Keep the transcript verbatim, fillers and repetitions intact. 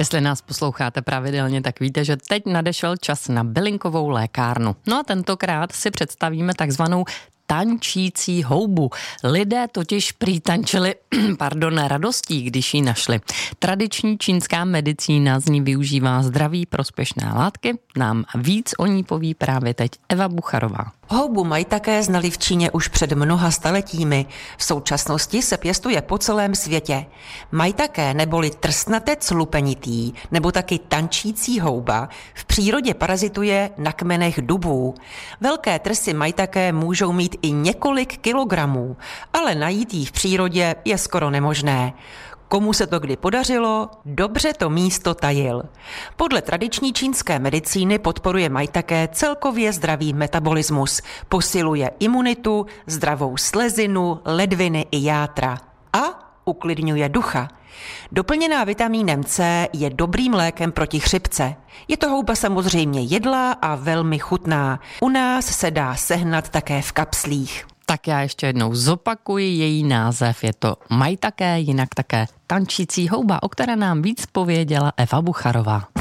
Jestli nás posloucháte pravidelně, tak víte, že teď nadešel čas na bylinkovou lékárnu. No a tentokrát si představíme takzvanou tančící houbu. Lidé totiž prý tančili, pardon, radostí, když ji našli. Tradiční čínská medicína z ní využívá zdraví prospěšné látky. Nám víc o ní poví právě teď Eva Bucharová. Houbu majtake znali v Číně už před mnoha staletími. V současnosti se pěstuje po celém světě. Majtake neboli trstnatec lupenitý nebo taky tančící houba v přírodě parazituje na kmenech dubů. Velké trsy majtake můžou mít i několik kilogramů, ale najít jí v přírodě je skoro nemožné. Komu se to kdy podařilo, dobře to místo tajil. Podle tradiční čínské medicíny podporuje majtake celkově zdravý metabolismus, posiluje imunitu, zdravou slezinu, ledviny i játra a uklidňuje ducha. Doplněná vitamínem C je dobrým lékem proti chřipce. Je to houba samozřejmě jedlá a velmi chutná. U nás se dá sehnat také v kapslích. Tak já ještě jednou zopakuji její název. Je to majtake, jinak také tančící houba, o které nám víc pověděla Eva Bucharová.